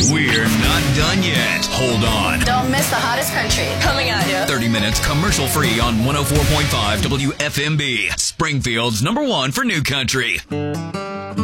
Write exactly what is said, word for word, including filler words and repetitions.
We're not done yet. Hold on. Don't miss the hottest country coming at you. thirty minutes commercial free on one oh four point five W F M B. Springfield's number one for new country.